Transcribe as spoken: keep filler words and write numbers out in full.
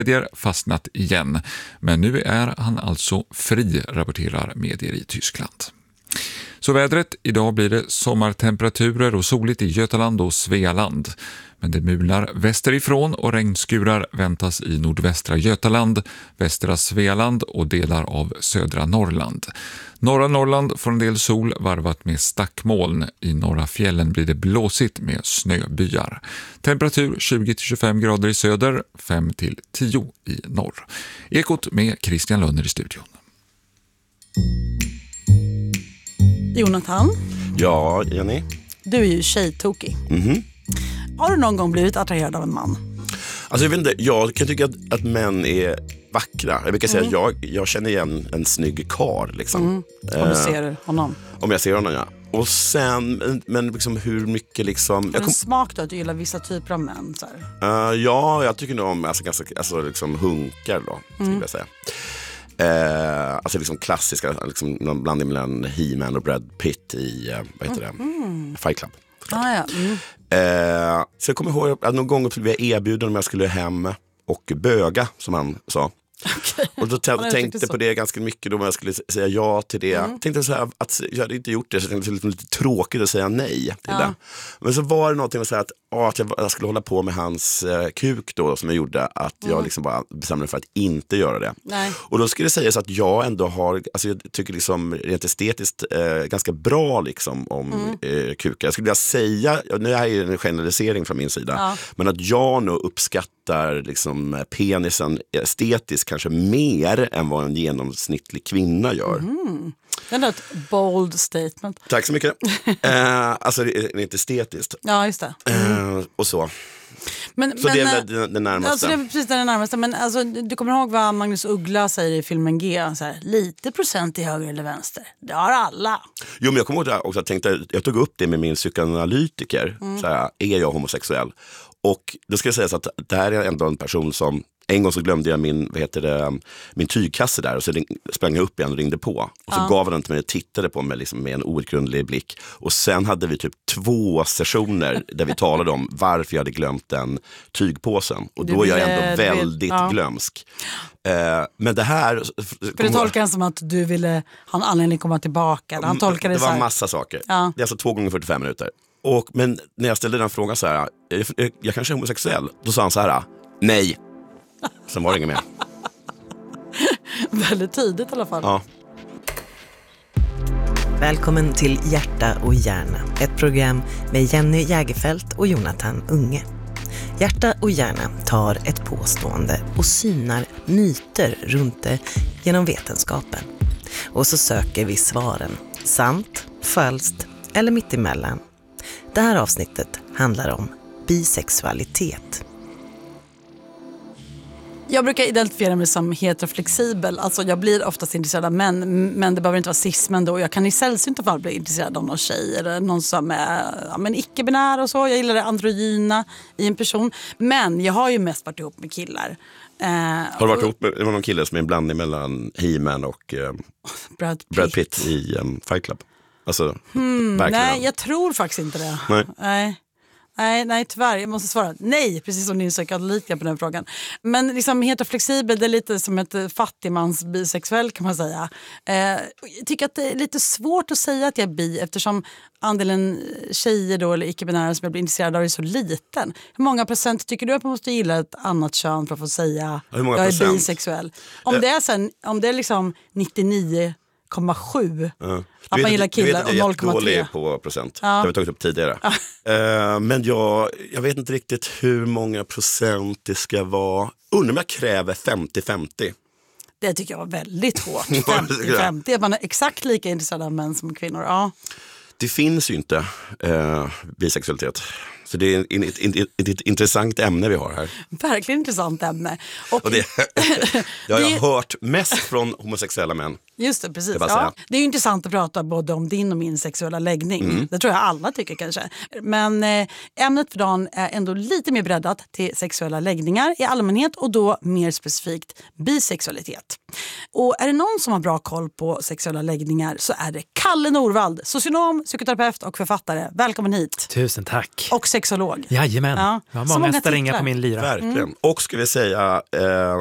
medier fastnat igen. Men nu är han alltså fri, rapporterar medier i Tyskland. Så vädret, idag blir det sommartemperaturer och soligt i Götaland och Svealand. Men det mular västerifrån och regnskurar väntas i nordvästra Götaland, västra Svealand och delar av södra Norrland. Norra Norrland får en del sol varvat med stackmoln. I norra fjällen blir det blåsigt med snöbyar. Temperatur tjugo till tjugofem grader i söder, fem till tio i norr. Ekot med Christian Lönner i studion. Jonathan? Ja, Jenny? Du är ju tjejtokig. Mhm. Har du någon gång blivit attraherad av en man? Alltså jag vet inte, jag kan tycka att, att män är vackra. Jag brukar säga Mm. att jag, jag känner igen en snygg karl liksom. Mm. Om du ser honom. Om jag ser honom, ja. Och sen, men- men liksom hur mycket liksom... Har Jag du kom, en smak då att du gillar vissa typer av män? Så här? uh, ja, jag tycker nog om alltså, ganska, alltså, liksom hunkar då, skulle Mm. jag säga. Uh, alltså liksom klassiska, liksom, någon blandning mellan He-Man och Brad Pitt i, uh, vad heter det? Fight Club. Ah, ja. Mm. Eh, så jag kommer ihåg att någon gång blev jag erbjuden om jag skulle hem och böga, som han sa. Okay. Och då t- Han har tänkte uttryckt det på så. det ganska mycket då om jag skulle säga ja till det. Mm. Tänkte så här att jag hade inte gjort det, så jag tänkte det var lite tråkigt att säga nej till Ja. det. Men så var det någonting med så här att, ja, att jag, jag skulle hålla på med hans eh, kuk då, som jag gjorde att jag Mm. liksom bara bestämde mig för att inte göra det. Nej. Och då skulle det sägas att jag ändå har, alltså jag tycker liksom rent estetiskt eh, ganska bra liksom om Mm. eh, kukar. Jag skulle vilja säga, nu är det en generalisering från min sida, Ja. men att jag nog uppskattar liksom penisen estetiskt kanske mer än vad en genomsnittlig kvinna gör. Mm. Det är ett bold statement. Tack så mycket. eh, alltså det är inte estetiskt. Ja, just det. Eh, och så. Men, Så men, det är eh, väl det, det närmaste. Alltså det är precis det närmaste. Men alltså, du kommer ihåg vad Magnus Uggla säger i filmen G? Så här, lite procent i höger eller vänster. Det har alla. Jo, men jag kommer ihåg att jag också tänkte, jag tog upp det med min psykoanalytiker. Mm. Så här, är jag homosexuell? Och då ska jag säga så att det här är ändå en person som, en gång så glömde jag min, vad heter det, min tygkasse där och så ring, sprang jag upp igen och ringde på. Och så Ja. gav han den till mig och tittade på mig liksom med en outgrundlig blick. Och sen hade vi typ två sessioner där vi talade om varför jag hade glömt den tygpåsen. Och Du då är jag ville- ändå du vill- väldigt ja. glömsk. Eh, men det här... För det tolkar han som att du ville ha en anledning att komma tillbaka. Han tolkar det, det så var här. massa saker. Ja. Det är alltså två gånger fyrtiofem minuter. Och, men när jag ställde den frågan så här, jag, jag, jag kanske är homosexuell. Då sa han så här, nej. Sen var det inget mer. Väldigt tidigt i alla fall. Ja. Välkommen till Hjärta och hjärna, ett program med Jenny Jägerfelt och Jonathan Unge. Hjärta och hjärna tar ett påstående och synar myter runt det genom vetenskapen. Och så söker vi svaren, sant, falskt eller mittemellan. Det här avsnittet handlar om bisexualitet. Jag brukar identifiera mig som heteroflexibel. Alltså jag blir oftast intresserad av män, men det behöver inte vara cis-män då. Jag kan i sällsynta fall bli intresserad av någon tjej eller någon som är ja, men icke-binär och så. Jag gillar det androgyna i en person. Men jag har ju mest varit ihop med killar. Eh, Har du varit ihop med det var någon kille som är en blandning mellan He-Man och eh, Brad Pitt? Brad Pitt i um, Fight Club? Alltså, Hmm, verkligen. nej, jag tror faktiskt inte det. Nej. Nej. Nej, nej, tyvärr. Jag måste svara nej, precis som din psykoanalytiker på den frågan. Men liksom heteroflexibel, det är lite som ett fattigmans bisexuell kan man säga. Eh, jag tycker att det är lite svårt att säga att jag är bi eftersom andelen tjejer då, eller icke-binära som jag blir intresserad av är så liten. Hur många procent tycker du att man måste gilla ett annat kön för att få säga Hur många jag är procent? bisexuell? Om Eh. det är, sen, om det är liksom nittionio komma sju Ja. att Du vet man gillar att- du vet killar att och jag är noll komma tre. jättedålig på procent. Ja. Det har vi tagit upp tidigare. Eh, men jag, jag vet inte riktigt hur många procent det ska vara. Undrar om jag kräver femtio femtio. Det tycker jag var väldigt hårt. femtio femtio. Att man är exakt lika intresserad av män som kvinnor. Ja. Det finns ju inte eh, bisexualitet. Så det är ett, ett, ett, ett intressant ämne vi har här. Verkligen intressant ämne. Och, Och det, det har jag Det- hört mest från homosexuella män. Just det, precis. Det, ja. Det är ju intressant att prata både om din och min sexuella läggning. Mm. Det tror jag alla tycker kanske. Men eh, ämnet för dagen är ändå lite mer breddat till sexuella läggningar i allmänhet och då mer specifikt bisexualitet. Och är det någon som har bra koll på sexuella läggningar så är det Kalle Norvald, socionom, psykoterapeut och författare. Välkommen hit. Tusen tack. Och sexolog. Jajamän. Ja. Jag har många, många strängar på min lyra. Verkligen. Mm. Och ska vi säga, eh,